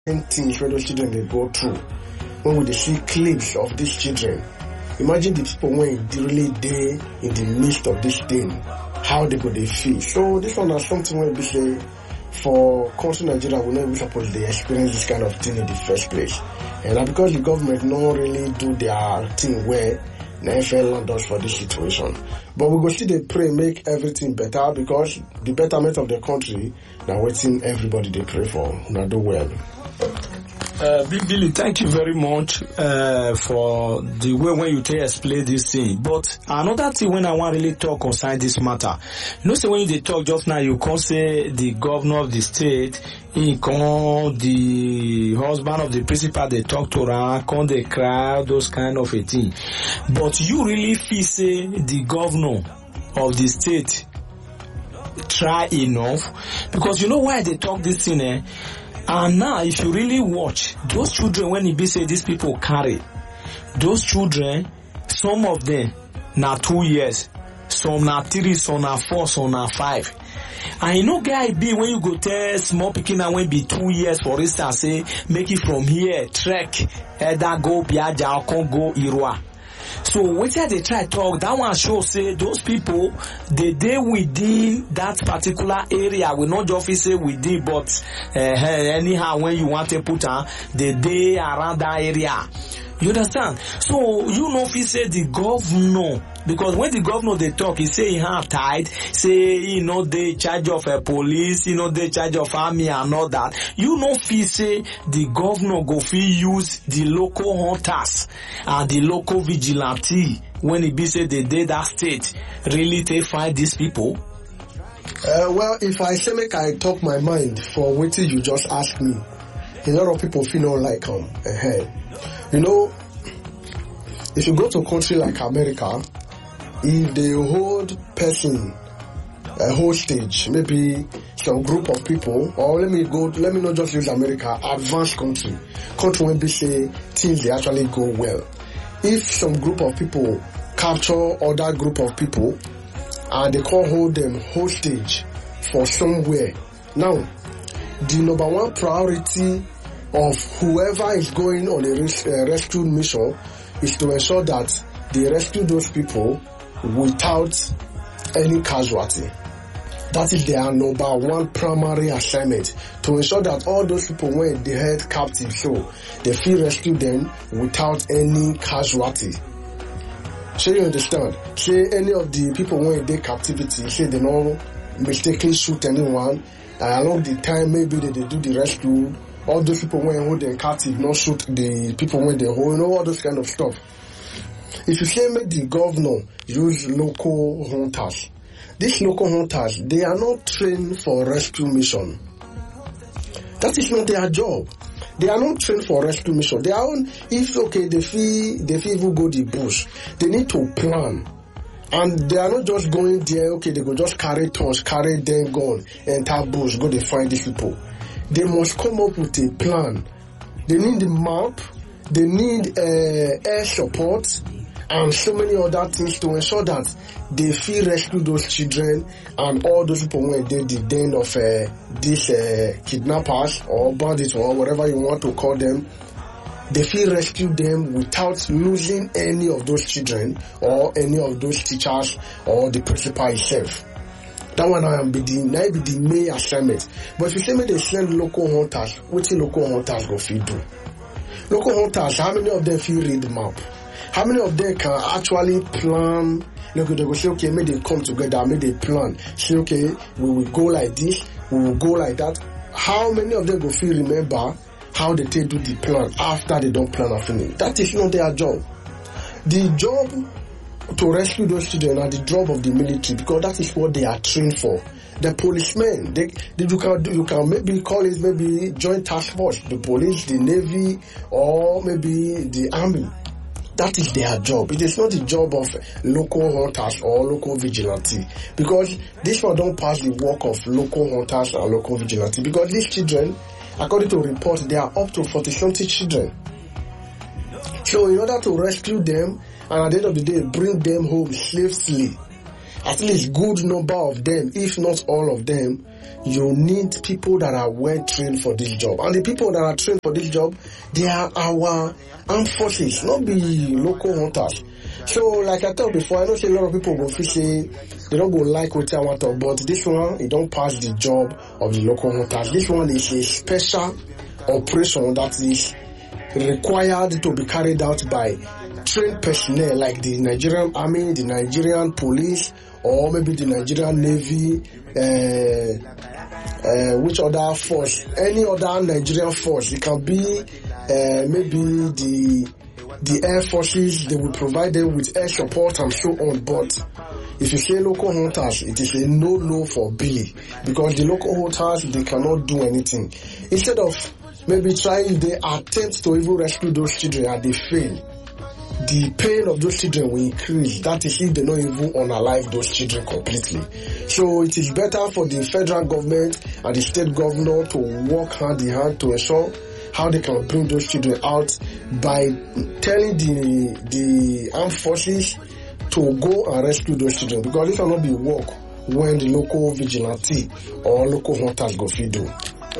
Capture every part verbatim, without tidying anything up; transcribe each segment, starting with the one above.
things where those children they go through. When we see clips of these children, imagine the people when they really there in the midst of this thing, how they go they feel. So this one is something where we say for country Nigeria, we never supposed to experience this kind of thing in the first place. And uh, because the government not really do their thing where the F L land does for this situation. But we go see they pray make everything better because the betterment of the country now waiting everybody they pray for. Now do well. Uh, Big Billy, thank you very much uh, for the way when you tell explain this thing. But another thing when I want really talk concerning this matter, you know, so when you talk just now, you can't say the governor of the state, he come the husband of the principal, they talk to her, come they cry, those kind of a thing. But you really feel say the governor of the state try enough, because you know why they talk this thing, eh? And now, if you really watch, those children, when it be say these people carry, those children, some of them, now two years, some now three, some now four, some now five. And you know, guy be when you go tell small picking and when be two years, for instance, say, make it from here, trek, either go Biaja or can go Irua. So what they try to talk, that one shows say those people, they they within that particular area, we not just say within, but uh, anyhow when you want to put on, they they around that area. You understand? So you know if he say the governor, because when the governor they talk, he say he have tied, say you know they charge of a police, you know they charge of army and all that. You know if he say the governor go fi use the local hunters and the local vigilante when he be say they did that state, really they find these people. Uh, well, if I say make I talk my mind for what you just asked me, a lot of people feel not like um ahead. You know, if you go to a country like America, if they hold person a hostage, maybe some group of people, or let me go, let me not just use America, advanced country, country when they say things they actually go well. If some group of people capture other group of people and they can't hold them hostage for somewhere, now the number one priority of whoever is going on a res- uh, rescue mission is to ensure that they rescue those people without any casualty. That is their number one primary assignment, to ensure that all those people when they held captive, so they feel rescue them without any casualty. So you understand? Say any of the people when they captivity, say they don't mistakenly shoot anyone, and along the time maybe they, they do the rescue. All those people when hold them captive, not shoot the people when they hold, you know, all those kind of stuff. If you say make the governor use local hunters, these local hunters, they are not trained for rescue mission. That is not their job. They are not trained for rescue mission. They are on, if okay, they feel, they feel even go the bush, they need to plan. And they are not just going there, okay, they go just carry tons, carry them gun, enter bush, go they find these people. They must come up with a plan. They need the map, they need uh, air support, and so many other things to ensure that they feel rescue those children and all those people when they the den of uh, these uh, kidnappers or bandits or whatever you want to call them. They feel rescue them without losing any of those children or any of those teachers or the principal itself. That one I am be the, be the main assignment. But if you say me they send local hunters, what the local hunters go feel do? Local hunters, how many of them feel read the map? How many of them can actually plan? Look, they go say, okay, may they come together, may they plan. Say, okay, we will go like this, we will go like that. How many of them go feel remember how they take do the plan after they don't plan a finish? That is not their job. The job to rescue those children are the job of the military, because that is what they are trained for. The policemen, they, they you can you can maybe call it maybe joint task force, the police, the navy, or maybe the army. That is their job. It is not the job of local hunters or local vigilante, because this one don't pass the work of local hunters and local vigilante, because these children, according to reports, they are up to forty something children. So in order to rescue them and at the end of the day bring them home safely, at least good number of them, if not all of them, you need people that are well trained for this job. And the people that are trained for this job, they are our armed forces, not be local hunters. So, like I told before, I know say a lot of people go feel say they don't go like what I want to, but this one, it don't pass the job of the local hunters. This one is a special operation that is required to be carried out by trained personnel like the Nigerian Army, the Nigerian Police, or maybe the Nigerian Navy, uh, uh, which other force, any other Nigerian force. It can be uh, maybe the the air forces. They will provide them with air support and so on. But if you say local hunters, it is a no-no for Billy, because the local hunters, they cannot do anything. Instead of maybe trying, they attempt to even rescue those children and they fail, the pain of those children will increase. That is if they don't even unalive those children completely. So it is better for the federal government and the state governor to work hand in hand to ensure how they can bring those children out by telling the the armed forces to go and rescue those children, because it cannot be work when the local vigilante or local hunters go feed do.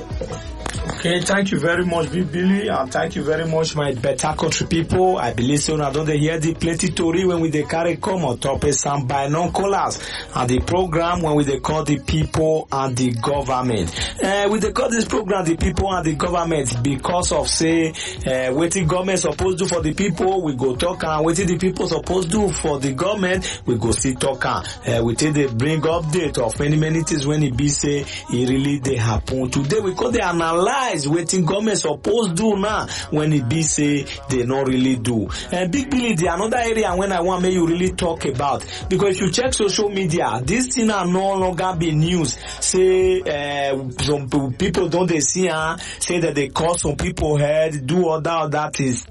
Okay, thank you very much, Big Billy, and thank you very much, my better country people. I believe so now don't they hear the plenty story when we they carry come on top of some binoculars and the program when we they call the people and the government. Uh, we they call this program the people and the government because of say uh, what the government supposed to do for the people, we go talk, and what the people supposed to do for the government, we go see talk. Uh, we take the bring update of many many things when it be say it really they happen. Today we call the analyze wetin government suppose do now when it be say they not really do. And Big Billy, the another area when I want make you really talk about, because if you check social media, this thing are no longer be news. Say uh, some people don't they see uh, say that they cause some people head, do all that, all that is.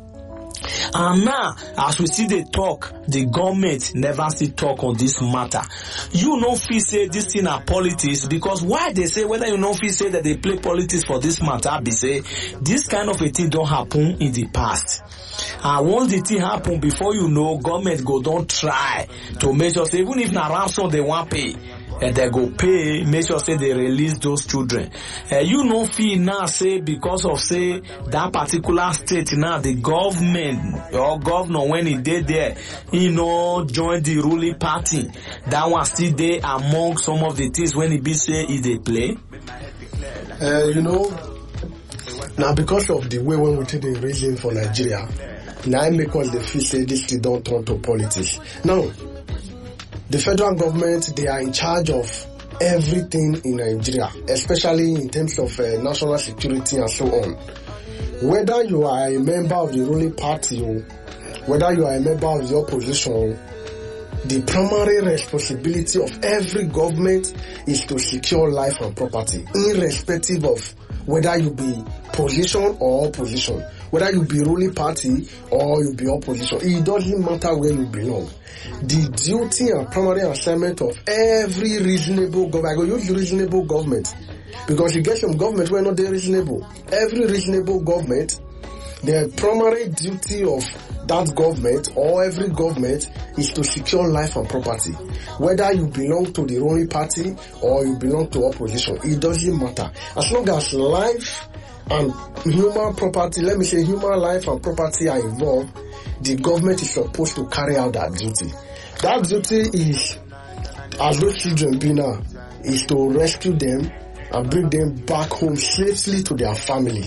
And now, as we see the talk, the government never see talk on this matter. You no feel say this thing are politics, because why they say whether you no feel say that they play politics for this matter, be say this kind of a thing don't happen in the past. And once the thing happen, before you know, government go don't try to make sure, even if na ransom they want pay, and they go pay, make sure say they release those children. Uh, you no feel now say because of say that particular state now the government or governor when he did there, you know, join the ruling party. That one still there among some of the things when he be say he they play. Uh, you know, now because of the way when we take the reason for Nigeria, now it make us the feel say this thing don't turn to politics. Now, the federal government, they are in charge of everything in Nigeria, especially in terms of uh, national security and so on. Whether you are a member of the ruling party or whether you are a member of the opposition, the primary responsibility of every government is to secure life and property, irrespective of whether you be position or opposition, whether you be ruling party or you be opposition. It doesn't matter where you belong. The duty and primary assignment of every reasonable government, I go use reasonable government, because you get some government where not they reasonable. Every reasonable government, the primary duty of that government or every government is to secure life and property. Whether you belong to the ruling party or you belong to opposition, it doesn't matter. As long as life and human property, let me say human life and property are involved, the government is supposed to carry out that duty. That duty is, as those children be now, is to rescue them and bring them back home safely to their family.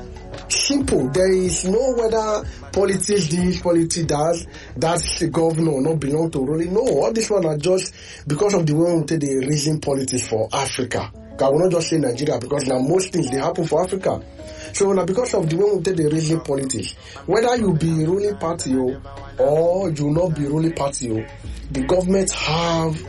Simple. There is no whether politics this, politics does, that's the governor or not belong to ruling. No, all this one are just because of the way we take the reason politics for Africa. I will not just say Nigeria, because now most things they happen for Africa. So now because of the way we take the reason politics, whether you be ruling party or you not be ruling party, the government have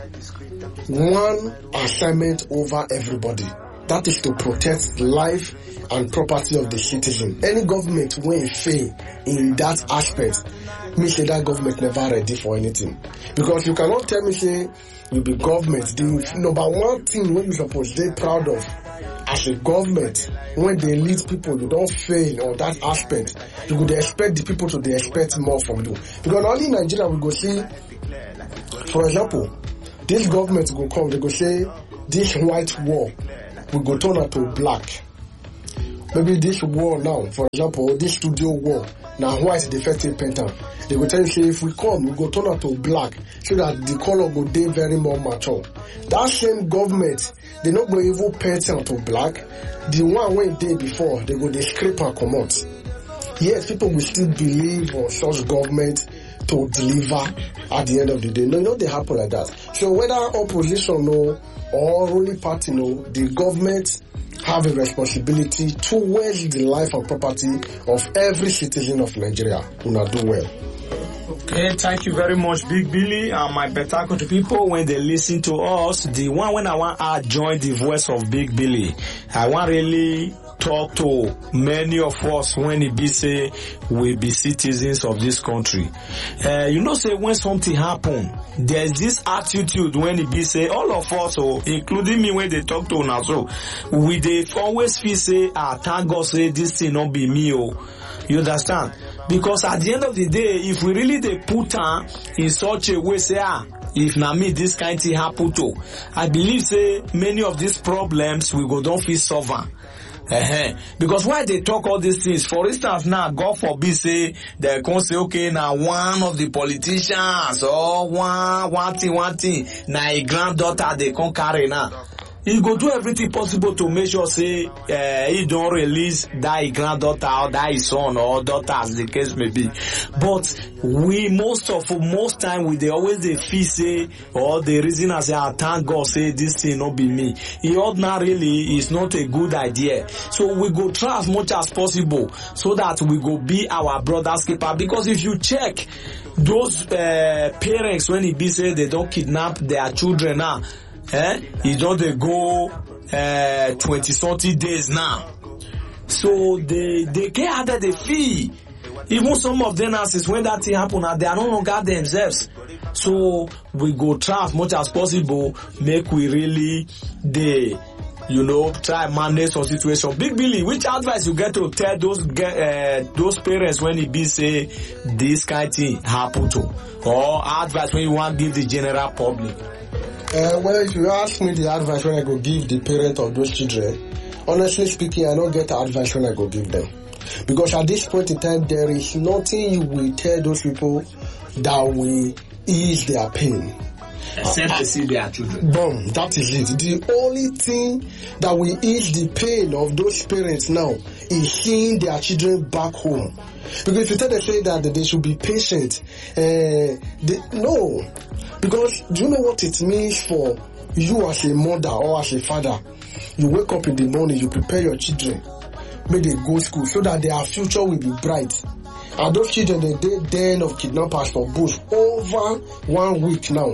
one assignment over everybody. That is to protect life and property of the citizen. Any government when fail in that aspect, means that, that government never ready for anything. Because you cannot tell me say you be government. The number one thing when you supposed to be proud of as a government, when they lead people, you don't fail on that aspect. You would expect the people to they expect more from you. Because only in Nigeria we go see, for example, this government go come, they go say, this white wall, we go turn it to black. Maybe this wall now, for example, this studio wall, now white the first painter. They go tell you, say, if we come, we go turn it to black, so that the color go dey very more mature. That same government, they not go even paint it to black. The one when day before, they go they scrape and come out. Yes, people will still believe on such government to deliver at the end of the day. No, no, they happen like that. So whether opposition no or ruling party no, the government have a responsibility towards the life and property of every citizen of Nigeria. Una do well. Okay, thank you very much, Big Billy, and my better country people. When they listen to us, the one when I want to join the voice of Big Billy, I want really talk to many of us when it be say we be citizens of this country. Uh, you know, say when something happen, there's this attitude when it be say all of us, oh, including me when they talk to us, so we they always feel say, ah, thank God say this thing not be me, oh. You understand? Because at the end of the day, if we really they put her in such a way, say, ah, if na me this kind of thing happen to, I believe say many of these problems we go don't feel solve. Uh-huh. Because why they talk all these things? For instance, now God forbid say they can say, okay, now one of the politicians or one one thing, one thing, now a granddaughter they can carry now. He go do everything possible to make sure say uh, he don't release that granddaughter or that son or daughter as the case may be. But we most of most time we they always they feel say or the reason I say I thank God say this thing not be me. It ordinarily is not a good idea. So we go try as much as possible so that we go be our brother's keeper. Because if you check those uh, parents when it be say they don't kidnap their children now. Eh? You don't they go uh, twenty something days now. So they they get harder they feel. Even some of them nurses when that thing happen they are no longer themselves. So we go try as much as possible, make we really they you know try manage some situation. Big Billy, which advice you get to tell those uh, those parents when it be say this kind of thing happen to, or advice when you want to give the general public? Uh, well, if you ask me the advice when I go give the parent of those children, honestly speaking, I don't get the advice when I go give them. Because at this point in time, there is nothing you will tell those people that will ease their pain. Except to see their children. Boom, that is it. The only thing that will ease the pain of those parents now is seeing their children back home. Because if you tell them say that they should be patient, uh, they, no. Because do you know what it means for you as a mother or as a father? You wake up in the morning, you prepare your children, make them go to school so that their future will be bright. And those children, they dey den of kidnappers for bush over one week now.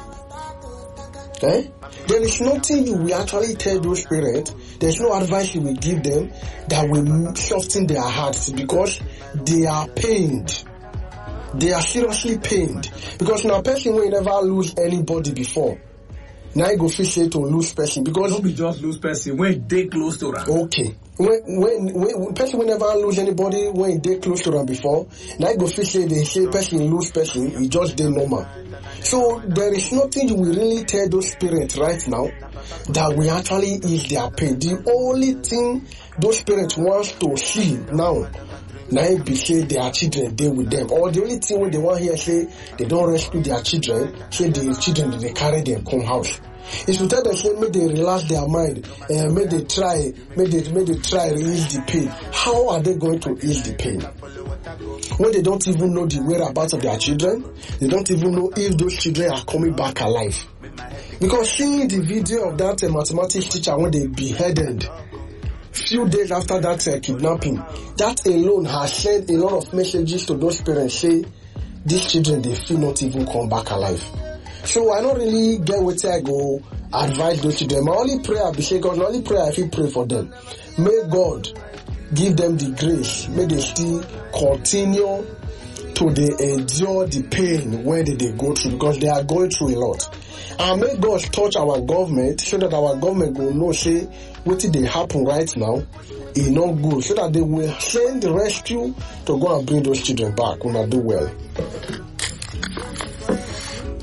Eh? There is nothing you will actually tell those parents. There is no advice you will give them that will soften their hearts because they are pained. They are seriously pained. Because now person will never lose anybody before. Now you go feel say to lose person because don't be just lose person when they close to them. Okay. When when when person will never lose anybody when they close to them before. Now you go feel say they say person lose person, it just dey normal. So there is nothing you will really tell those parents right now that will actually ease their pain. The only thing those parents want to see now, now it be say their children deal with them. Or the only thing when they want here say they don't rescue their children, say the children they carry them come house. If you tell them say make they relax their mind, uh, make they try, make they make they try ease the pain. How are they going to ease the pain? When they don't even know the whereabouts of their children, they don't even know if those children are coming back alive. Because seeing the video of that uh, mathematics teacher when they beheaded, few days after that uh, kidnapping, that alone has sent a lot of messages to those parents say these children they feel not even come back alive. So I don't really get what I go advise those children. My only prayer be say God, my only prayer I feel pray for them. May God give them the grace. May they still continue to they endure the pain where they, they go through because they are going through a lot. And may God touch our government so that our government will know say what did they happen right now is not good so that they will send the rescue to go and bring those children back when I do well.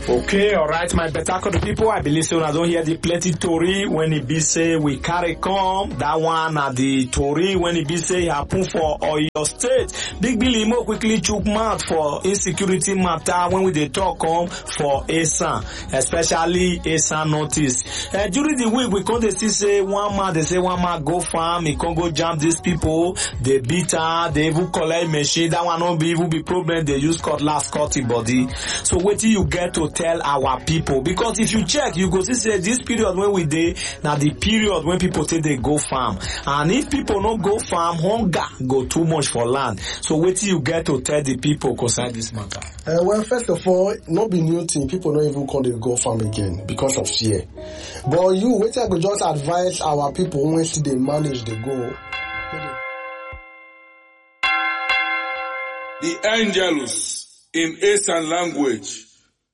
Okay, alright, my better people. I believe so. I don't hear the plenty story when it be say we carry come. That one at the story when it be say happen for Oyo State. Big Billy more quickly chook mouth for insecurity matter when we dey talk come for Esan, especially Esan notice. Uh, during the week we come to see say one man, they say one man go farm, he can go jam these people, they beat her, they even collect machine. That one not be even be problem. They use cutlass cut the body. So wait till you get to tell our people, because if you check you go see say this period when we dey now the period when people say they go farm, and if people not go farm, hunger go too much for land. So wait till you get to tell the people concern this matter. Uh, well, first of all, not be new thing. People don't even call they go farm again because of fear. But you wait till I go just advise our people when see they manage they go. The Angelus in Esan language.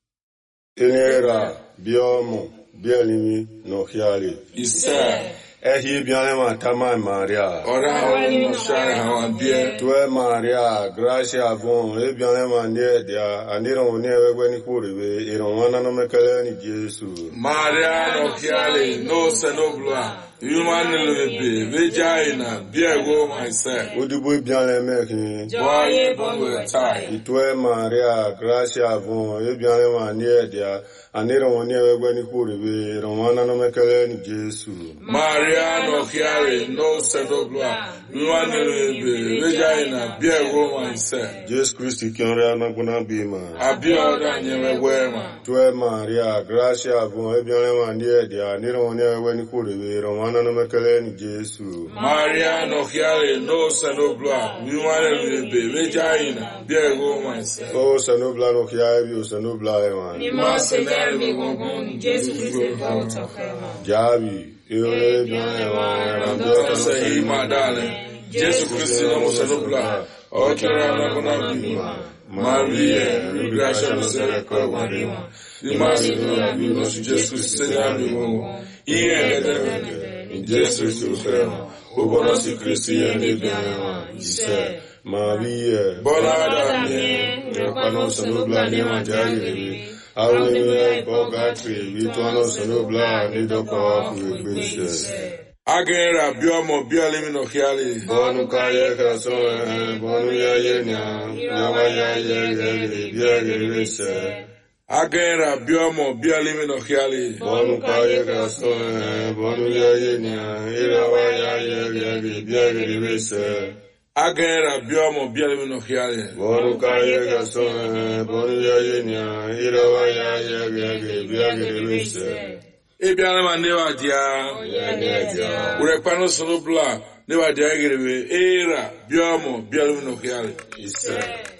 Enera, biomo, bielimi, no hiali. Isa. Ehi bianema tama Maria. Ora wali no share hawan bie. Tue Maria, gracia bon, e bianema nie dia, aniro nie wewe ni kuribe, ironwana no mekele ni Jesu. Maria no hiali, no senobla. Human lebe, vagina, biego myself. Udubu bianema ki. Boye bonwe tai. Itue Maria, gracia bon, e bianema nie dia, aniro nie wewe ni kuribe, ironwana no mekele ni Jesu. Maria no hiari, no sedobla. Human lebe, vagina, biego myself. Jesus Christ kiore anaguna bima. Abioda nyewe wema. Tue Maria, gracia bon, e bianema nie dia, aniro nie wewe ni kuribe, ironwana no mekele ni Jesu. Maria no hiari, no senobla. Human lebe, vagina, biego myself. Oh, senobla no hiari, o senobla ewan. Ni mo senere mi gongon, Jesu Christ volta fema. Javi, io bien ewan, Rando sei madale. Jesu Christ no mo senobla. Okera na kona bima. Maria, gracia no sere kwa marima. Ni masi no bima, Jesu Christ se mi gongon. Iye de in Jesus Christ, o bonosi Christi ene bien, ise. Maria, Bonada mie, repano senobla ni manjari. Hallelujah, bogatri, vitono senobla ni doko kuibishe. Agera biomo bialimi no hiali. Bonu kaye kaso, bonu ya yenya, yawa ya ye ye ye Agera biomo bialimi no hiali. Bonu kaye kaso, bonu ya yenya, yawa ya ye ye Agera biomo bialimi no hiali. Bonu kaye kaso, bonu ya yenya, yawa ya ye ye Ebialema newa dia. Urepano sonobla newa dia gerebe. Era biomo bialimi no hiali. Isa.